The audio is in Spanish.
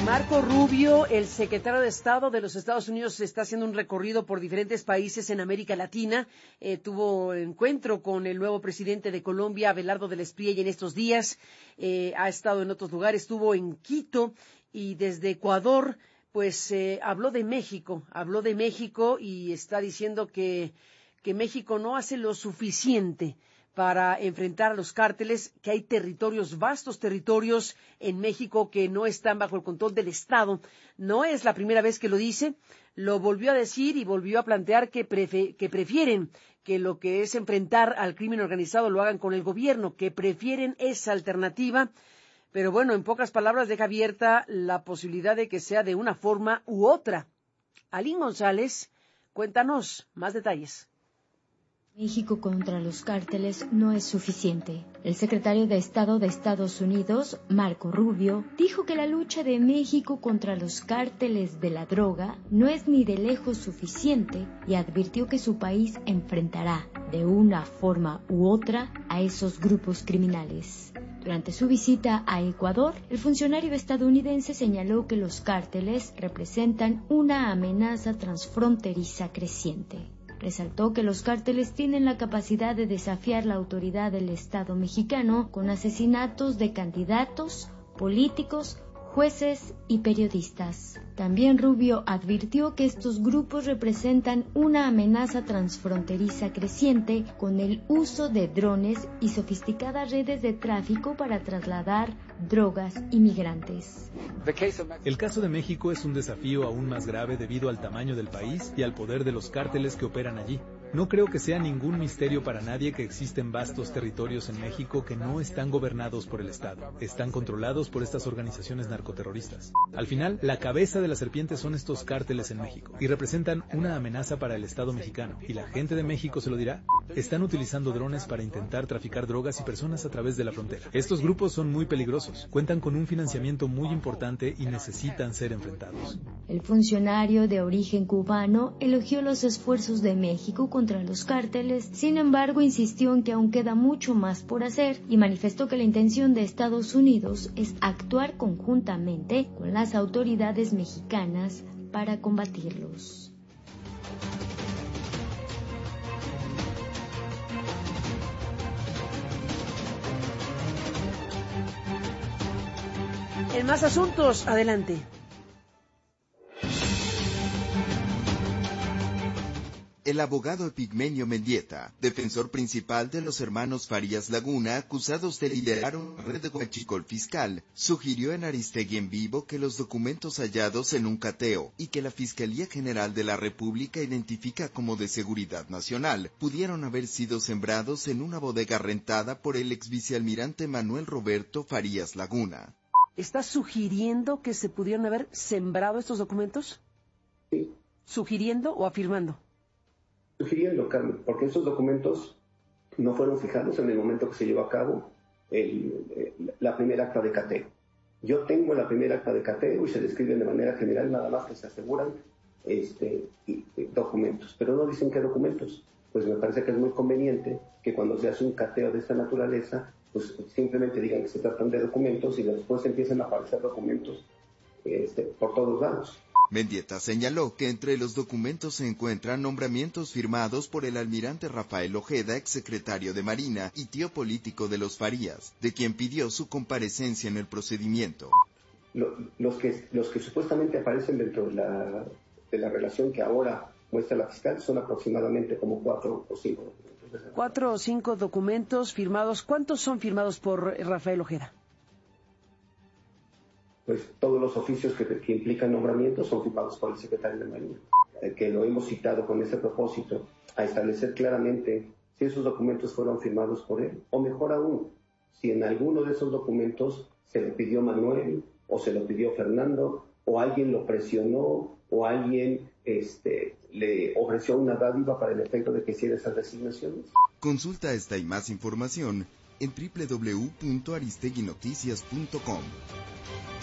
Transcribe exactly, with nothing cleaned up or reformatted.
Marco Rubio, el secretario de Estado de los Estados Unidos, está haciendo un recorrido por diferentes países en América Latina. Eh, tuvo encuentro con el nuevo presidente de Colombia, Abelardo del Espriella, en estos días. Eh, ha estado en otros lugares, estuvo en Quito y desde Ecuador, pues eh, habló de México, habló de México y está diciendo que, que México no hace lo suficiente para enfrentar a los cárteles, que hay territorios, vastos territorios en México que no están bajo el control del Estado. No es la primera vez que lo dice, lo volvió a decir y volvió a plantear que, prefe- que prefieren que lo que es enfrentar al crimen organizado lo hagan con el gobierno, que prefieren esa alternativa. Pero bueno, en pocas palabras deja abierta la posibilidad de que sea de una forma u otra. Alín González, cuéntanos más detalles. México contra los cárteles no es suficiente. El secretario de Estado de Estados Unidos, Marco Rubio, dijo que la lucha de México contra los cárteles de la droga no es ni de lejos suficiente y advirtió que su país enfrentará de una forma u otra a esos grupos criminales. Durante su visita a Ecuador, el funcionario estadounidense señaló que los cárteles representan una amenaza transfronteriza creciente. Resaltó que los cárteles tienen la capacidad de desafiar la autoridad del Estado mexicano con asesinatos de candidatos, políticos, jueces y periodistas. También Rubio advirtió que estos grupos representan una amenaza transfronteriza creciente con el uso de drones y sofisticadas redes de tráfico para trasladar drogas y migrantes. El caso de México es un desafío aún más grave debido al tamaño del país y al poder de los cárteles que operan allí. No creo que sea ningún misterio para nadie que existen vastos territorios en México que no están gobernados por el Estado. Están controlados por estas organizaciones narcoterroristas. Al final, la cabeza de la serpiente son estos cárteles en México y representan una amenaza para el Estado mexicano. Y la gente de México se lo dirá. Están utilizando drones para intentar traficar drogas y personas a través de la frontera. Estos grupos son muy peligrosos, cuentan con un financiamiento muy importante y necesitan ser enfrentados. El funcionario de origen cubano elogió los esfuerzos de México contra los cárteles, sin embargo insistió en que aún queda mucho más por hacer y manifestó que la intención de Estados Unidos es actuar conjuntamente con las autoridades mexicanas para combatirlos. En más asuntos, adelante. El abogado Epigmenio Mendieta, defensor principal de los hermanos Farías Laguna, acusados de liderar una red de huachicol fiscal, sugirió en Aristegui en Vivo que los documentos hallados en un cateo y que la Fiscalía General de la República identifica como de seguridad nacional, pudieron haber sido sembrados en una bodega rentada por el exvicealmirante Manuel Roberto Farías Laguna. ¿Estás sugiriendo que se pudieron haber sembrado estos documentos? Sí. ¿Sugiriendo o afirmando? Sugiriendo, Carmen, porque esos documentos no fueron fijados en el momento que se llevó a cabo el, el, la primera acta de cateo. Yo tengo la primera acta de cateo y se describen de manera general, nada más que se aseguran este, y, y documentos, pero no dicen qué documentos. Pues me parece que es muy conveniente que cuando se hace un cateo de esta naturaleza, pues simplemente digan que se tratan de documentos y después empiecen a aparecer documentos este, por todos lados. Mendieta señaló que entre los documentos se encuentran nombramientos firmados por el almirante Rafael Ojeda, exsecretario de Marina y tío político de los Farías, de quien pidió su comparecencia en el procedimiento. Lo, los, que, los que supuestamente aparecen dentro de la, de la relación que ahora muestra la fiscal son aproximadamente como cuatro o cinco documentos. Cuatro o cinco documentos firmados. ¿Cuántos son firmados por Rafael Ojeda? Pues todos los oficios que, que implican nombramientos son firmados por el secretario de Marina, eh, que lo hemos citado con ese propósito, a establecer claramente si esos documentos fueron firmados por él, o mejor aún, si en alguno de esos documentos se lo pidió Manuel, o se lo pidió Fernando, o alguien lo presionó, o alguien este, le ofreció una dádiva para el efecto de que hiciera esas designaciones. Consulta esta y más información en doble u doble u doble u punto aristegui noticias punto com.